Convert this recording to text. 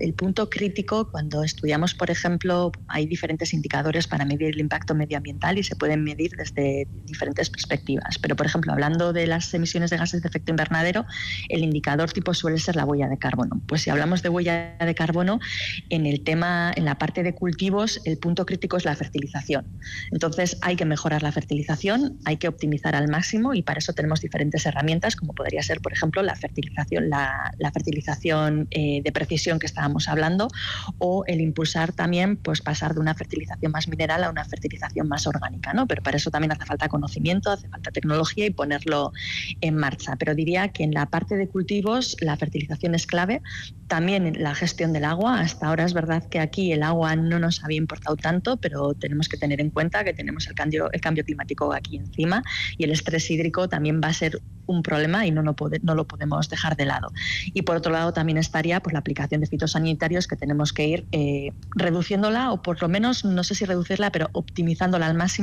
el punto crítico, cuando estudiamos, por ejemplo, hay diferentes indicadores para medir el impacto medioambiental y se pueden medir desde diferentes perspectivas. Pero, por ejemplo, hablando de las emisiones de gases de efecto invernadero, el indicador tipo suele ser la huella de carbono. Pues si hablamos de huella de carbono, en la parte de cultivos, el punto crítico es la fertilización. Entonces, hay que mejorar la fertilización, hay que optimizar al máximo, y para eso tenemos diferentes herramientas, como podría ser, por ejemplo, la fertilización de precisión que estábamos hablando, o el impulsar también, pues pasar de una fertilización más mineral a una fertilización más orgánica, ¿no? Pero para eso también hace falta conocimiento, hace falta tecnología y ponerlo en marcha. Pero diría que en la parte de cultivos la fertilización es clave, también en la gestión del agua. Hasta ahora es verdad que aquí el agua no nos había importado tanto, pero tenemos que tener en cuenta que tenemos el cambio climático aquí encima, y el estrés hídrico también va a ser un problema y no lo podemos dejar de lado. Y por otro lado también estaría pues la aplicación de fitosanitarios, que tenemos que ir reduciéndola, o por lo menos, no sé si reducirla, pero optimizándola al máximo